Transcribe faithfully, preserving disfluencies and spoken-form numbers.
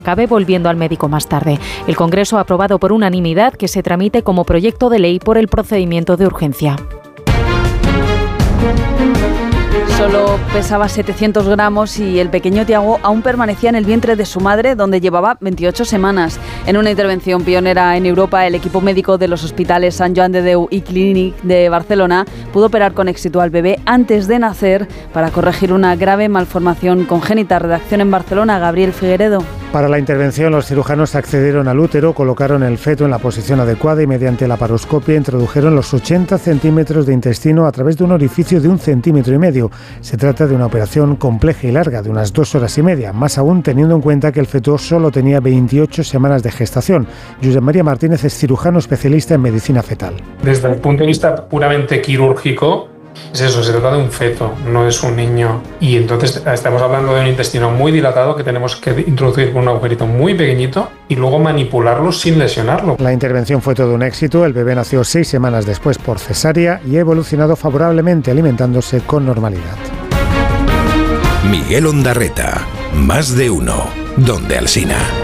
acabe volviendo al médico más tarde. El Congreso ha aprobado por unanimidad que se tramite como proyecto de ley por el procedimiento de urgencia. Solo pesaba setecientos gramos y el pequeño Tiago aún permanecía en el vientre de su madre, donde llevaba veintiocho semanas. En una intervención pionera en Europa, el equipo médico de los hospitales Sant Joan de Déu y Clínic de Barcelona pudo operar con éxito al bebé antes de nacer para corregir una grave malformación congénita. Redacción en Barcelona, Gabriel Figueredo. Para la intervención, los cirujanos accedieron al útero, colocaron el feto en la posición adecuada y mediante laparoscopia introdujeron los ochenta centímetros de intestino a través de un orificio de un centímetro y medio. Se trata de una operación compleja y larga, de unas dos horas y media, más aún teniendo en cuenta que el feto solo tenía veintiocho semanas de gestación. Josep María Martínez es cirujano especialista en medicina fetal. Desde el punto de vista puramente quirúrgico, es eso, se trata de un feto, no es un niño. Y entonces estamos hablando de un intestino muy dilatado que tenemos que introducir con un agujerito muy pequeñito y luego manipularlo sin lesionarlo. La intervención fue todo un éxito. El bebé nació seis semanas después por cesárea y ha evolucionado favorablemente, alimentándose con normalidad. Miguel Ondarreta, Más de Uno, Donde Alsina.